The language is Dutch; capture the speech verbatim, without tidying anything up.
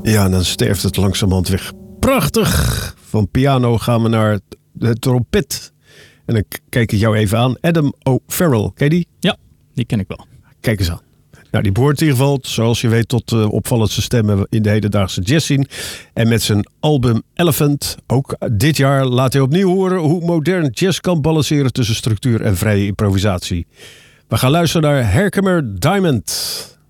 Ja, en dan sterft het langzamerhand weg. Prachtig! Van piano gaan we naar de trompet. En dan kijk ik jou even aan. Adam O'Farrell, ken je die? Ja, die ken ik wel. Kijk eens aan. Nou, die behoort in ieder geval, zoals je weet, tot uh, opvallendste stemmen in de hedendaagse jazzscene. En met zijn album Elephant, ook dit jaar, laat hij opnieuw horen hoe modern jazz kan balanceren tussen structuur en vrije improvisatie. We gaan luisteren naar Herkimer Diamond.